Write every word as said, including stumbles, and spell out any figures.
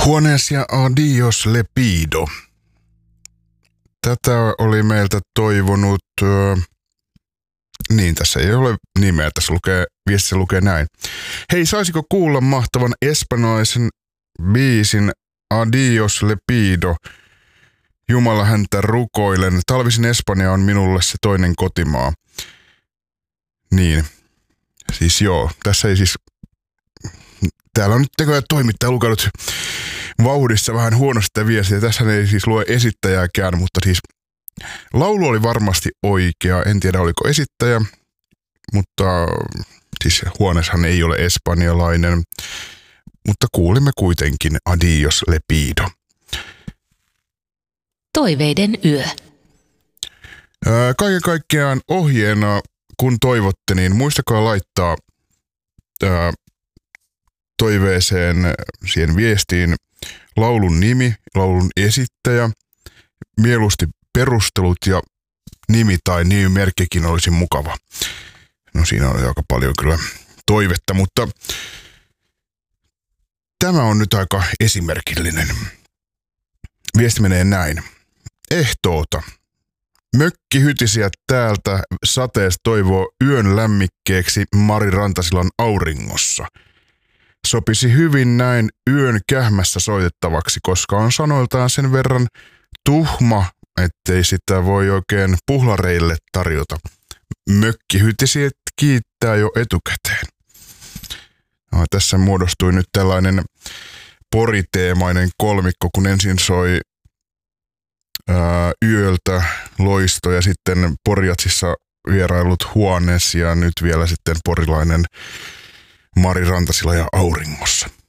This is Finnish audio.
Juanes ja adios lepido. Tätä oli meiltä toivonut, öö, niin tässä ei ole nimeä, tässä lukee, viestissä lukee näin. Hei, saisiko kuulla mahtavan espanjalaisen biisin Adios lepido? Jumala häntä rukoilen. Talvisin Espanja on minulle se toinen kotimaa. Niin, siis joo, tässä ei siis, täällä on nyt tekoja toimittaja lukenut vauhdissa vähän huonosti viestiä. Tässä ei siis lue esittäjääkään, mutta siis laulu oli varmasti oikea. En tiedä oliko esittäjä, mutta siis Juaneshan ei ole espanjalainen. Mutta kuulimme kuitenkin Adios lepido. Toiveiden yö. Ää, kaiken kaikkiaan ohjeena, kun toivotte, niin muistakaa laittaa ää, toiveeseen siihen viestiin laulun nimi, laulun esittäjä, mieluusti perustelut ja nimi tai nimimerkkikin olisi mukava. No siinä on aika paljon kyllä toivetta, mutta tämä on nyt aika esimerkillinen. Viesti menee näin. Ehtoota. Mökkihytisiä täältä sateesta toivoo yön lämmikkeeksi Mari Rantasilan auringossa. Sopisi hyvin näin yön kähmässä soitettavaksi, koska on sanoiltaan sen verran tuhma, ettei sitä voi oikein puhlareille tarjota. Mökkihytisiä kiittää jo etukäteen. No, tässä muodostui nyt tällainen poriteemainen kolmikko, kun ensin soi ää, yöltä loisto ja sitten Porjatsissa vierailut Juanes ja nyt vielä sitten porilainen Mari Rantasila ja auringossa.